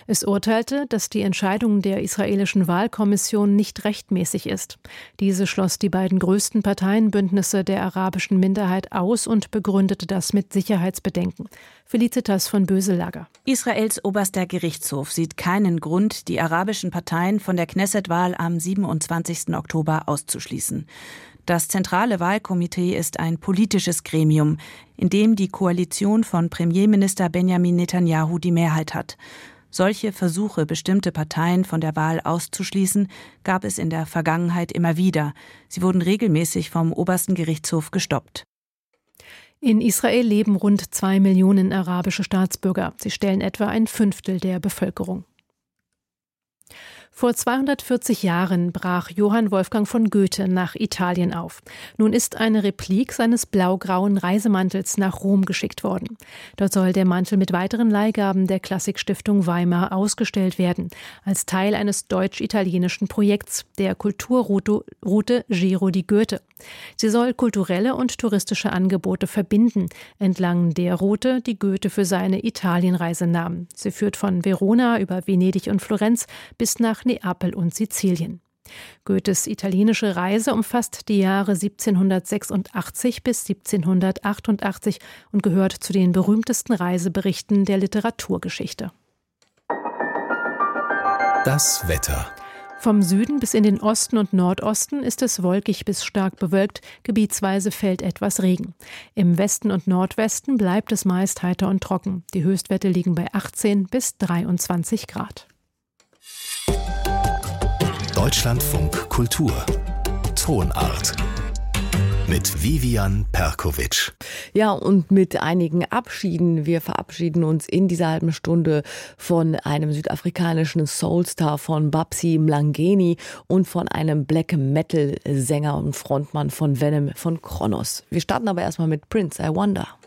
Es urteilte, dass die Entscheidung der israelischen Wahlkommission nicht rechtmäßig ist. Diese schloss die beiden größten Parteienbündnisse der arabischen Minderheit aus und begründete das mit Sicherheitsbedenken. Felicitas von Böselager. Israels oberster Gerichtshof sieht keinen Grund, die arabischen Parteien von der Knesset-Wahl am 27. Oktober auszuschließen. Das zentrale Wahlkomitee ist ein politisches Gremium, in dem die Koalition von Premierminister Benjamin Netanyahu die Mehrheit hat. Solche Versuche, bestimmte Parteien von der Wahl auszuschließen, gab es in der Vergangenheit immer wieder. Sie wurden regelmäßig vom obersten Gerichtshof gestoppt. In Israel leben rund 2 Millionen arabische Staatsbürger. Sie stellen etwa ein Fünftel der Bevölkerung. Vor 240 Jahren brach Johann Wolfgang von Goethe nach Italien auf. Nun ist eine Replik seines blau-grauen Reisemantels nach Rom geschickt worden. Dort soll der Mantel mit weiteren Leihgaben der Klassikstiftung Weimar ausgestellt werden, als Teil eines deutsch-italienischen Projekts, der Kulturroute Giro di Goethe. Sie soll kulturelle und touristische Angebote verbinden, entlang der Route, die Goethe für seine Italienreise nahm. Sie führt von Verona über Venedig und Florenz bis nach Neapel und Sizilien. Goethes italienische Reise umfasst die Jahre 1786 bis 1788 und gehört zu den berühmtesten Reiseberichten der Literaturgeschichte. Das Wetter. Vom Süden bis in den Osten und Nordosten ist es wolkig bis stark bewölkt, gebietsweise fällt etwas Regen. Im Westen und Nordwesten bleibt es meist heiter und trocken. Die Höchstwerte liegen bei 18 bis 23 Grad. Deutschlandfunk Kultur. Tonart. Mit Vivian Perkovic. Ja, und mit einigen Abschieden. Wir verabschieden uns in dieser halben Stunde von einem südafrikanischen Soulstar, von Babsy Mlangeni und von einem Black-Metal-Sänger und Frontmann von Venom, von Kronos. Wir starten aber erstmal mit Prince, I Wonder.